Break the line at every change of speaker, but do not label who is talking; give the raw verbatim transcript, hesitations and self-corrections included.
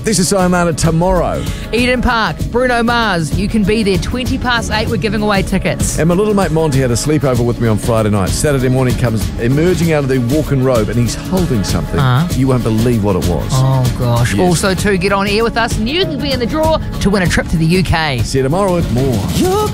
This is Sayonara tomorrow.
Eden Park, Bruno Mars. You can be there. twenty past eight, we're giving away tickets.
And my little mate Monty had a sleepover with me on Friday night. Saturday morning comes emerging out of the walk-in robe and he's holding something.
Uh-huh.
You won't believe what it was.
Oh, gosh.
Yes.
Also, to get on air with us, and you can be in the draw to win a trip to the U K.
See you tomorrow with more.